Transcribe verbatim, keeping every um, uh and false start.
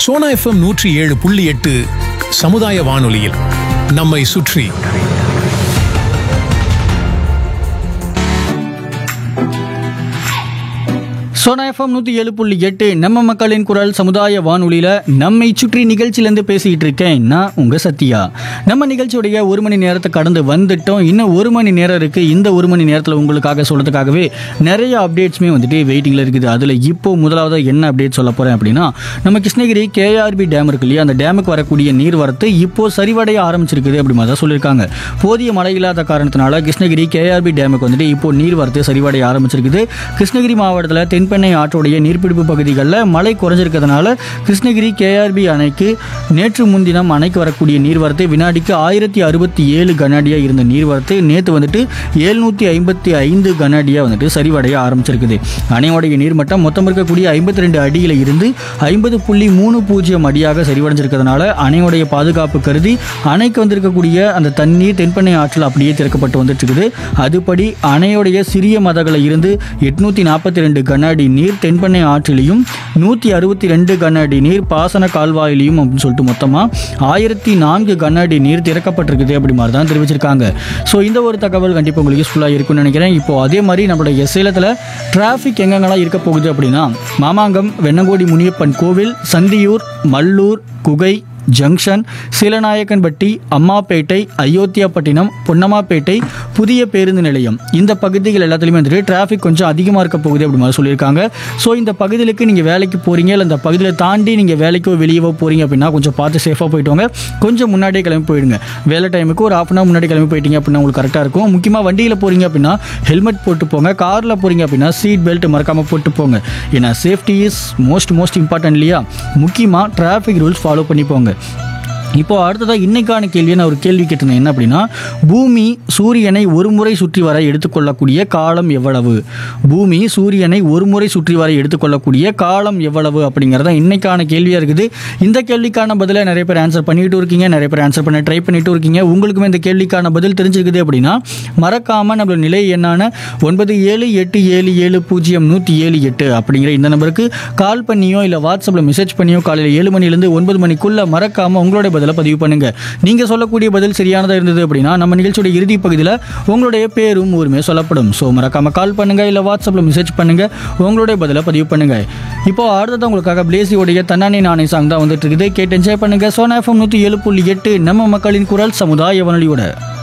Sona FM நூற்றி ஏழு புள்ளி எட்டு சமுதாய வானொலியில் நம்மை சுற்றி. சோனா எஃப்எம் நூற்றி ஏழு புள்ளி எட்டு நம்ம மக்களின் குரல் சமுதாய வானொலியில் நம்மை சுற்றி நிகழ்ச்சியிலேருந்து பேசிக்கிட்டு இருக்கேன் நான் உங்கள் சத்யா. நம்ம நிகழ்ச்சியுடைய ஒரு மணி நேரத்தை கடந்து வந்துட்டோம். இன்னும் ஒரு மணி நேரம் இருக்குது. இந்த ஒரு மணி நேரத்தில் உங்களுக்காக சொல்கிறதுக்காகவே நிறைய அப்டேட்ஸுமே வந்துட்டு வெயிட்டிங்கில் இருக்குது. அதில் இப்போ முதலாவது என்ன அப்டேட் சொல்ல போகிறேன் அப்படின்னா, நம்ம கிருஷ்ணகிரி கேஆர்பி டேம் இருக்கு இல்லையா, அந்த டேமுக்கு வரக்கூடிய நீர்வரத்து இப்போது சரிவடைய ஆரம்பிச்சிருக்குது அப்படி மாதிரி தான் சொல்லியிருக்காங்க. போதிய மழை இல்லாத காரணத்தினால கிருஷ்ணகிரி கேஆர்பி டேமுக்கு வந்துட்டு இப்போ நீர்வரத்து சரிவடைய ஆரம்பிச்சிருக்குது. கிருஷ்ணகிரி மாவட்டத்தில் தென் தென்பெண்ணை ஆற்றுடைய நீர்பிடிப்பு பகுதிகளில் மழை குறைஞ்சிருக்கிறதுனால கிருஷ்ணகிரி கேஆர்பி அணைக்கு நேற்று முன்தினம் அணைக்கு வரக்கூடிய நீர்வரத்து வினாடிக்கு ஆயிரத்தி அறுபத்தி ஏழு கனஅடியாக இருந்த நீர்வரத்து நேற்று வந்துட்டு எழுநூற்றி ஐம்பத்தி ஐந்து கனஅடியாக வந்துட்டு சரிவடைய ஆரம்பிச்சிருக்குது. அணையோடைய நீர்மட்டம் மொத்தம் இருக்கக்கூடிய ஐம்பத்தி ரெண்டு அடியில் இருந்து ஐம்பது புள்ளி மூணு பூஜ்ஜியம் அடியாக சரிவடைஞ்சிருக்கிறதுனால அணையோடைய பாதுகாப்பு கருதி அணைக்கு வந்திருக்கக்கூடிய அந்த தண்ணீர் தென்பெண்ணை ஆற்றில் அப்படியே திறக்கப்பட்டு வந்துட்டு இருக்குது. அதுபடி அணையோடைய சிறிய மதகளை இருந்து எட்நூற்றி நாற்பத்தி ரெண்டு கன அடி நீர் தென்பெண்ணை ஆற்றிலையும் நூற்றி அறுபத்தி ரெண்டு கன அடி நீர் பாசன கால்வாயிலையும் அப்படின்னு சொல்லிட்டு மொத்தமாக ஆயிரத்தி நான்கு கன அடி நீர் திறக்கப்பட்டிருக்குது அப்படி மாதிரி தான் தெரிவிச்சிருக்காங்க. ஸோ இந்த ஒரு தகவல் கண்டிப்பாக உங்களுக்கு யூஸ்ஃபுல்லாக இருக்கும்னு நினைக்கிறேன். இப்போ அதே மாதிரி நம்மளுடைய சேலத்தில் டிராஃபிக் எங்கெங்கெல்லாம் இருக்க போகுது அப்படின்னா, மாமாங்கம், வெண்ணங்கோடி முனியப்பன் கோவில், சந்தியூர், மல்லூர், குகை ஜங்ஷன், சீலநாயக்கன்பட்டி, அம்மாப்பேட்டை, அயோத்தியாப்பட்டினம், பொன்னம்மாப்பேட்டை, புதிய பேருந்து நிலையம், இந்த பகுதிகள் எல்லாத்துலேயுமே வந்துட்டு டிராஃபிக் கொஞ்சம் அதிகமாக இருக்க போகுது அப்படி மாதிரி சொல்லியிருக்காங்க. ஸோ இந்த பகுதிகளுக்கு நீங்கள் வேலைக்கு போகிறீங்க இல்லை இந்த பகுதியில் தாண்டி நீங்கள் வேலைக்கோ வெளியவோ போகிறீங்க அப்படின்னா கொஞ்சம் பார்த்து சேஃபாக போயிட்டு வாங்க. கொஞ்சம் முன்னாடியே கிளம்பி போயிடுங்க. வேலை டைமுக்கு ஒரு ஹாஃப் அன் ஹவர் முன்னாடி கிளம்பி போயிட்டீங்க அப்படின்னா உங்களுக்கு கரெக்டாக இருக்கும். முக்கியமாக வண்டியில் போகிறீங்க அப்படின்னா ஹெல்மெட் போட்டு போங்க. காரில் போகிறீங்க அப்படின்னா சீட் பெல்ட் மறக்காமல் போட்டு போங்க. ஏன்னா safety is most most important இல்லையா. முக்கியமாக டிராஃபிக் ரூல்ஸ் ஃபாலோ பண்ணி போங்க. இப்போ அடுத்ததாக இன்னைக்கான கேள்வியை நான் ஒரு கேள்வி கேட்டிருந்தேன். என்ன அப்படின்னா, பூமி சூரியனை ஒரு முறை சுற்றி வர எடுத்துக்கொள்ளக்கூடிய காலம் எவ்வளவு? பூமி சூரியனை ஒரு முறை சுற்றி வர எடுத்துக்கொள்ளக்கூடிய காலம் எவ்வளவு அப்படிங்கிறத இன்னைக்கான கேள்வியாக இருக்குது. இந்த கேள்விக்கான பதிலை நிறைய பேர் ஆன்சர் பண்ணிட்டு இருக்கீங்க, நிறைய பேர் ஆன்சர் பண்ண ட்ரை பண்ணிட்டு இருக்கீங்க. உங்களுக்குமே இந்த கேள்விக்கான பதில் தெரிஞ்சிருக்குது அப்படின்னா மறக்காமல் நம்மளோட நிலை எண்ணான ஒன்பது ஏழு எட்டு ஏழு ஏழு பூஜ்ஜியம் நூற்றி ஏழு எட்டு அப்படிங்கிற இந்த நம்பருக்கு கால் பண்ணியோ இல்லை வாட்ஸ்அப்பில் மெசேஜ் பண்ணியோ காலையில் ஏழு மணிலேருந்து ஒன்பது மணிக்குள்ளே மறக்காமல் உங்களோட பதில பதிவு பண்ணுங்க. நீங்க சொல்லக்கூடிய பதில் சரியானதா இருந்தது அப்படின்னா நம்ம நிகழ்ச்சியோட இறுதி பகுதியில் உங்களுடைய பேரும் ஊருமே சொல்லப்படும். ஸோ மறக்காம கால் பண்ணுங்க இல்லை வாட்ஸ்அப்ல மெசேஜ் பண்ணுங்க, உங்களுடைய பதில பதிவு பண்ணுங்க. இப்போ அடுத்தது உங்களுக்காக பிளேசியோடைய தன்னானே நானே சாங் தான் வந்துட்டு இருக்குது. கேட்டு என்ஜாய் பண்ணுங்க. சோனா எஃப்எம் நூற்றி ஏழு புள்ளி எட்டு நம்ம மக்களின் குரல் சமுதாய வானொலியோட.